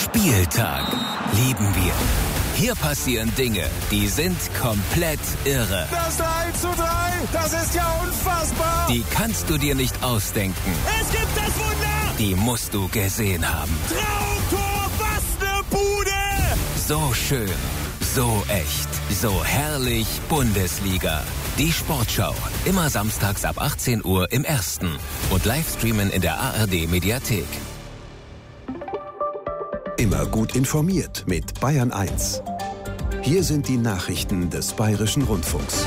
Spieltag. Lieben wir. Hier passieren Dinge, die sind komplett irre. Das 3:3, das ist ja unfassbar. Die kannst du dir nicht ausdenken. Es gibt das Wunder. Die musst du gesehen haben. Traumtor, was ne Bude. So schön, so echt, so herrlich Bundesliga. Die Sportschau, immer samstags ab 18 Uhr im Ersten und Livestreamen in der ARD-Mediathek. Immer gut informiert mit Bayern 1. Hier sind die Nachrichten des Bayerischen Rundfunks.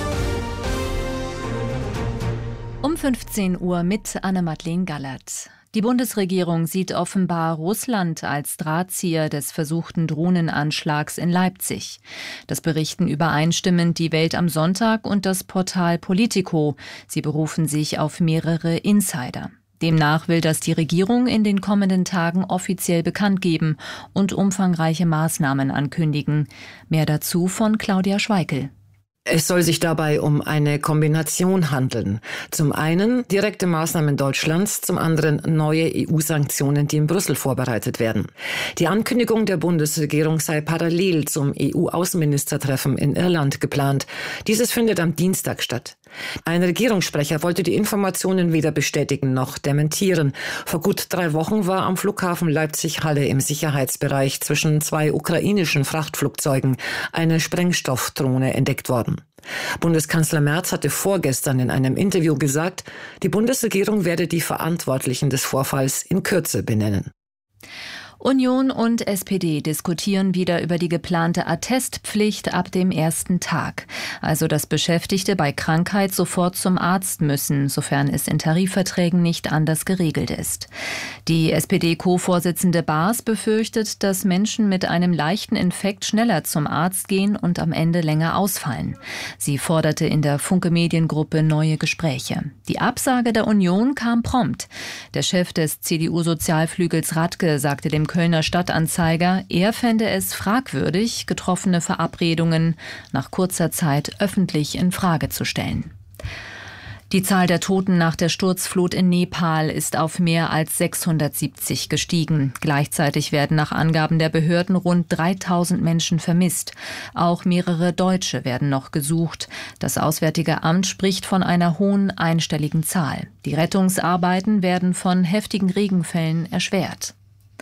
Um 15 Uhr mit Anne-Madeleine Gallert. Die Bundesregierung sieht offenbar Russland als Drahtzieher des versuchten Drohnenanschlags in Leipzig. Das berichten übereinstimmend die Welt am Sonntag und das Portal Politico. Sie berufen sich auf mehrere Insider. Demnach will das die Regierung in den kommenden Tagen offiziell bekannt geben und umfangreiche Maßnahmen ankündigen. Mehr dazu von Claudia Schweikel. Es soll sich dabei um eine Kombination handeln. Zum einen direkte Maßnahmen Deutschlands, zum anderen neue EU-Sanktionen, die in Brüssel vorbereitet werden. Die Ankündigung der Bundesregierung sei parallel zum EU-Außenministertreffen in Irland geplant. Dieses findet am Dienstag statt. Ein Regierungssprecher wollte die Informationen weder bestätigen noch dementieren. Vor gut 3 Wochen war am Flughafen Leipzig-Halle im Sicherheitsbereich zwischen 2 ukrainischen Frachtflugzeugen eine Sprengstoffdrohne entdeckt worden. Bundeskanzler Merz hatte vorgestern in einem Interview gesagt, die Bundesregierung werde die Verantwortlichen des Vorfalls in Kürze benennen. Union und SPD diskutieren wieder über die geplante Attestpflicht ab dem ersten Tag. Also, dass Beschäftigte bei Krankheit sofort zum Arzt müssen, sofern es in Tarifverträgen nicht anders geregelt ist. Die SPD-Co-Vorsitzende Baas befürchtet, dass Menschen mit einem leichten Infekt schneller zum Arzt gehen und am Ende länger ausfallen. Sie forderte in der Funke-Mediengruppe neue Gespräche. Die Absage der Union kam prompt. Der Chef des CDU-Sozialflügels Radke sagte dem Kölner Stadtanzeiger, er fände es fragwürdig, getroffene Verabredungen nach kurzer Zeit öffentlich in Frage zu stellen. Die Zahl der Toten nach der Sturzflut in Nepal ist auf mehr als 670 gestiegen. Gleichzeitig werden nach Angaben der Behörden rund 3000 Menschen vermisst. Auch mehrere Deutsche werden noch gesucht. Das Auswärtige Amt spricht von einer hohen einstelligen Zahl. Die Rettungsarbeiten werden von heftigen Regenfällen erschwert.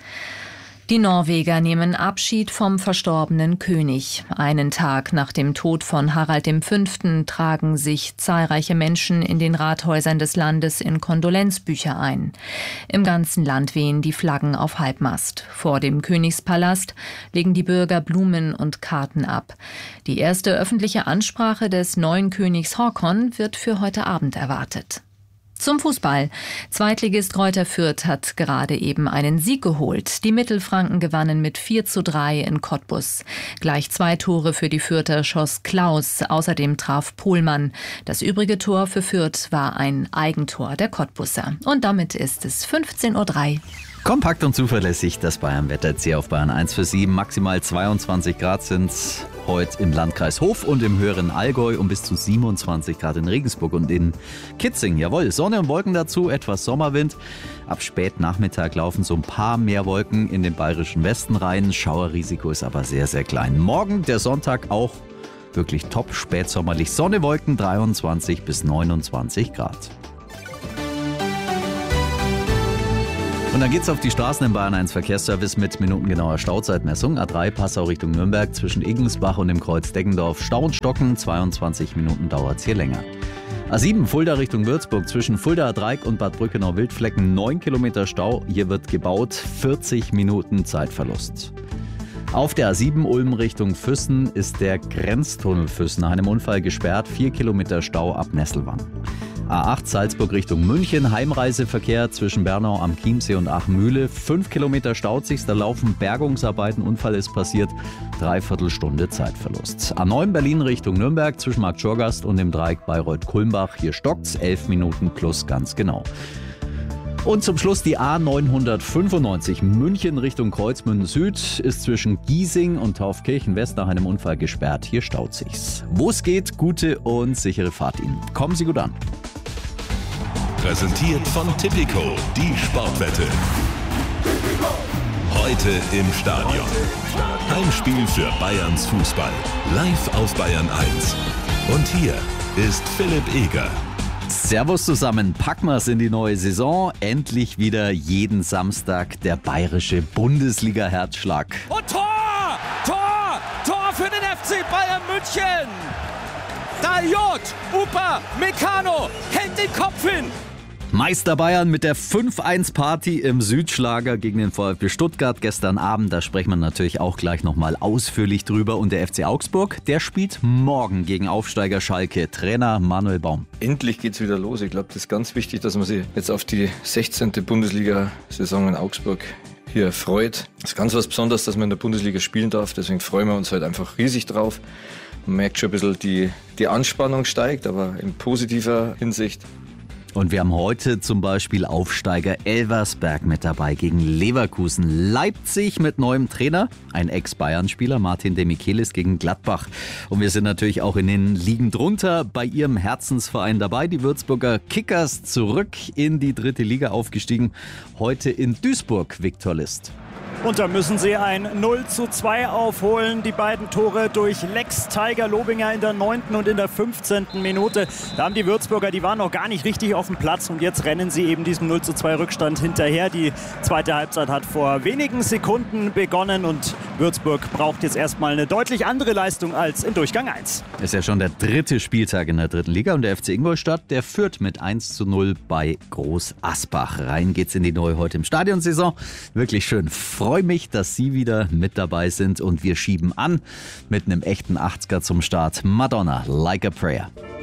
Die Norweger nehmen Abschied vom verstorbenen König. Einen Tag nach dem Tod von Harald V. tragen sich zahlreiche Menschen in den Rathäusern des Landes in Kondolenzbücher ein. Im ganzen Land wehen die Flaggen auf Halbmast. Vor dem Königspalast legen die Bürger Blumen und Karten ab. Die erste öffentliche Ansprache des neuen Königs Håkon wird für heute Abend erwartet. Zum Fußball. Zweitligist Greuther Fürth hat gerade eben einen Sieg geholt. Die Mittelfranken gewannen mit 4:3 in Cottbus. Gleich 2 Tore für die Fürther schoss Klaus. Außerdem traf Pohlmann. Das übrige Tor für Fürth war ein Eigentor der Cottbusser. Und damit ist es 15:03 Uhr. Kompakt und zuverlässig das Bayern-Wetter jetzt hier auf Bayern 1 für 7. Maximal 22 Grad sind heute im Landkreis Hof und im höheren Allgäu und bis zu 27 Grad in Regensburg und in Kitzing. Jawohl, Sonne und Wolken dazu, etwas Sommerwind. Ab Spätnachmittag laufen so ein paar mehr Wolken in den bayerischen Westen rein. Schauerrisiko ist aber sehr, sehr klein. Morgen, der Sonntag, auch wirklich top spätsommerlich. Sonne, Wolken, 23 bis 29 Grad. Und dann geht's auf die Straßen im Bayern 1 Verkehrsservice mit minutengenauer Stauzeitmessung. A3 Passau Richtung Nürnberg zwischen Igelsbach und dem Kreuz Deggendorf Stau und Stocken. 22 Minuten dauert's hier länger. A7 Fulda Richtung Würzburg zwischen Fuldaer Dreieck und Bad Brückenau-Wildflecken 9 Kilometer Stau. Hier wird gebaut, 40 Minuten Zeitverlust. Auf der A7 Ulm Richtung Füssen ist der Grenztunnel Füssen nach einem Unfall gesperrt. 4 Kilometer Stau ab Nesselwang. A8 Salzburg Richtung München, Heimreiseverkehr zwischen Bernau am Chiemsee und Achmühle. 5 Kilometer staut sich, da laufen Bergungsarbeiten, Unfall ist passiert, 3/4 Stunde Zeitverlust. A9 Berlin Richtung Nürnberg zwischen Markt Schorgast und dem Dreieck Bayreuth-Kulmbach, hier stockt's, 11 Minuten plus ganz genau. Und zum Schluss die A995 München Richtung Kreuzmünden Süd ist zwischen Giesing und Taufkirchen West nach einem Unfall gesperrt. Hier staut sich's. Wo es geht, gute und sichere Fahrt Ihnen. Kommen Sie gut an. Präsentiert von Tipico, die Sportwette. Heute im Stadion. Heimspiel für Bayerns Fußball. Live auf Bayern 1. Und hier ist Philipp Eger. Servus zusammen, packen wir's in die neue Saison. Endlich wieder jeden Samstag der bayerische Bundesliga-Herzschlag. Und Tor! Tor! Tor für den FC Bayern München! Daljot, Upamecano hält den Kopf hin. Meister Bayern mit der 5-1-Party im Südschlager gegen den VfB Stuttgart gestern Abend. Da sprechen wir natürlich auch gleich nochmal ausführlich drüber. Und der FC Augsburg, der spielt morgen gegen Aufsteiger Schalke. Trainer Manuel Baum. Endlich geht's wieder los. Ich glaube, das ist ganz wichtig, dass man sich jetzt auf die 16. Bundesliga-Saison in Augsburg hier freut. Es ist ganz was Besonderes, dass man in der Bundesliga spielen darf. Deswegen freuen wir uns halt einfach riesig drauf. Man merkt schon ein bisschen, die Anspannung steigt, aber in positiver Hinsicht. Und wir haben heute zum Beispiel Aufsteiger Elversberg mit dabei gegen Leverkusen. Leipzig mit neuem Trainer, ein Ex-Bayern-Spieler, Martin Demichelis gegen Gladbach. Und wir sind natürlich auch in den Ligen drunter bei ihrem Herzensverein dabei. Die Würzburger Kickers zurück in die 3. Liga aufgestiegen. Heute in Duisburg, Viktor List. Und da müssen sie ein 0:2 aufholen. Die beiden Tore durch Lex Tiger Lobinger in der 9. und in der 15. Minute. Da haben die Würzburger, die waren noch gar nicht richtig auf dem Platz. Und jetzt rennen sie eben diesem 0:2 Rückstand hinterher. Die zweite Halbzeit hat vor wenigen Sekunden begonnen. Und Würzburg braucht jetzt erstmal eine deutlich andere Leistung als in Durchgang 1. Ist ja schon der 3. Spieltag in der 3. Liga. Und der FC Ingolstadt, der führt mit 1:0 bei Groß Asbach. Rein geht's in die neue heute im Stadion-Saison. Wirklich schön. Ich freue mich, dass Sie wieder mit dabei sind und wir schieben an mit einem echten 80er zum Start. Madonna, Like a Prayer.